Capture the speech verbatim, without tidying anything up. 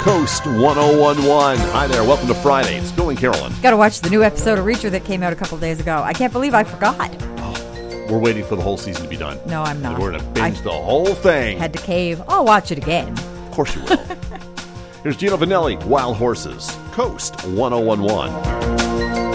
Coast one oh one one. Hi there. Welcome to Friday. It's Bill and Carolyn. Got to watch the new episode of Reacher that came out a couple days ago. I can't believe I forgot. Oh, we're waiting for the whole season to be done. No, I'm not. And we're going to binge I the whole thing. Had to cave. I'll watch it again. Of course you will. Here's Gino Vanelli, Wild Horses, Coast one oh one one.